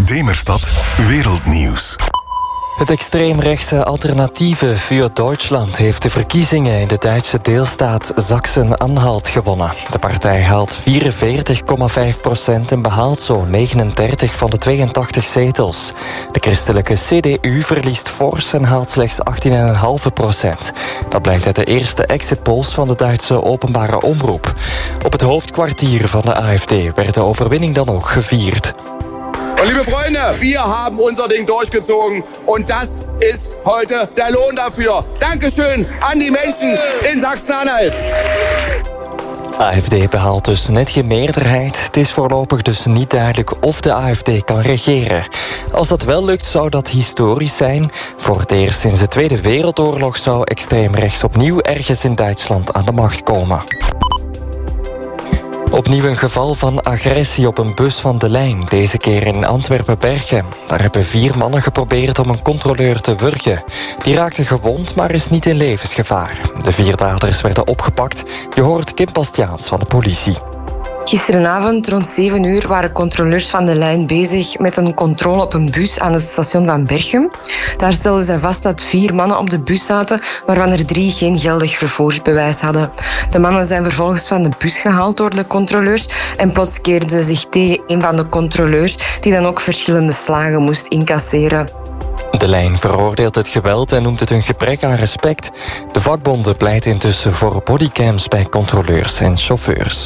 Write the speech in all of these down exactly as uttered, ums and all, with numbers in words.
Demerstad Wereldnieuws. Het extreemrechtse Alternative für Deutschland heeft de verkiezingen in de Duitse deelstaat Sachsen-Anhalt gewonnen. De partij haalt vierenveertig komma vijf procent en behaalt zo negenendertig van de tweeëntachtig zetels. De christelijke C D U verliest fors en haalt slechts achttien komma vijf procent. Dat blijkt uit de eerste exit polls van de Duitse openbare omroep. Op het hoofdkwartier van de A F D werd de overwinning dan ook gevierd. Und liebe Freunde, wir haben unser Ding durchgezogen und das ist heute der Lohn dafür. Dankeschön an die Menschen in Sachsen-Anhalt. A F D behaalt dus net geen meerderheid. Het is voorlopig dus niet duidelijk of de A F D kan regeren. Als dat wel lukt, zou dat historisch zijn. Voor het eerst sinds de Tweede Wereldoorlog zou extreemrechts opnieuw ergens in Duitsland aan de macht komen. Opnieuw een geval van agressie op een bus van De Lijn, deze keer in Antwerpen-Berchem. Daar hebben vier mannen geprobeerd om een controleur te wurgen. Die raakte gewond, maar is niet in levensgevaar. De vier daders werden opgepakt. Je hoort Kim Bastiaans van de politie. Gisterenavond rond zeven uur waren controleurs van De Lijn bezig met een controle op een bus aan het station van Berchem. Daar stelden zij vast dat vier mannen op de bus zaten, waarvan er drie geen geldig vervoersbewijs hadden. De mannen zijn vervolgens van de bus gehaald door de controleurs en plots keerden ze zich tegen een van de controleurs, die dan ook verschillende slagen moest incasseren. De Lijn veroordeelt het geweld en noemt het een gebrek aan respect. De vakbonden pleiten intussen voor bodycams bij controleurs en chauffeurs.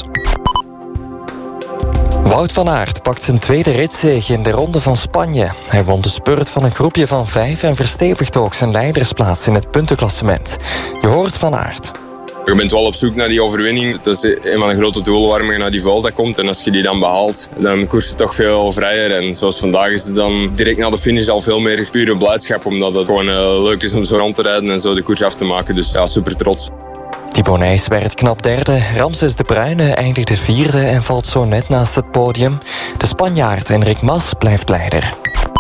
Wout van Aert pakt zijn tweede ritzege in de Ronde van Spanje. Hij won de spurt van een groepje van vijf en verstevigt ook zijn leidersplaats in het puntenklassement. Je hoort Van Aert. Je bent wel op zoek naar die overwinning. Dat is een van de grote doelen waarmee je naar die Vuelta komt. En als je die dan behaalt, dan koers je toch veel vrijer. En zoals vandaag is het dan direct na de finish al veel meer pure blijdschap. Omdat het gewoon uh, leuk is om zo rond te rijden en zo de koers af te maken. Dus ja, super trots. Thibaut Nys werd knap derde, Ramses de Bruyne eindigde vierde en valt zo net naast het podium. De Spanjaard Enric Mas blijft leider.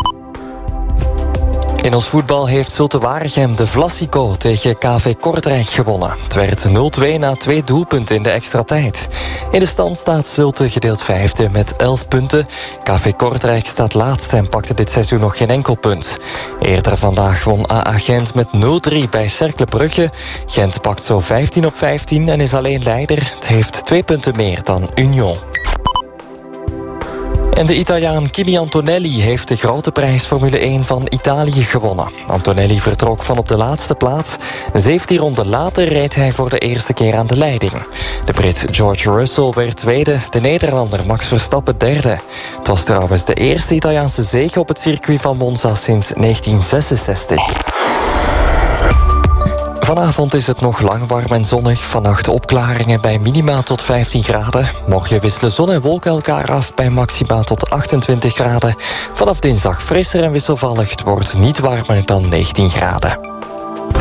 In ons voetbal heeft Zulte Waregem de Vlassico tegen K V Kortrijk gewonnen. Het werd nul twee na twee doelpunten in de extra tijd. In de stand staat Zulte gedeeld vijfde met elf punten. K V Kortrijk staat laatste en pakte dit seizoen nog geen enkel punt. Eerder vandaag won A A Gent met nul drie bij Cercle Brugge. Gent pakt zo vijftien op vijftien en is alleen leider. Het heeft twee punten meer dan Union. En de Italiaan Kimi Antonelli heeft de grote prijs Formule één van Italië gewonnen. Antonelli vertrok van op de laatste plaats. zeventien ronden later reed hij voor de eerste keer aan de leiding. De Brit George Russell werd tweede, de Nederlander Max Verstappen derde. Het was trouwens de eerste Italiaanse zege op het circuit van Monza sinds negentien zesenzestig. Vanavond is het nog lang warm en zonnig. Vannacht opklaringen bij minima tot vijftien graden. Morgen wisselen zon en wolken elkaar af bij maxima tot achtentwintig graden. Vanaf dinsdag frisser en wisselvallig. Het wordt niet warmer dan negentien graden.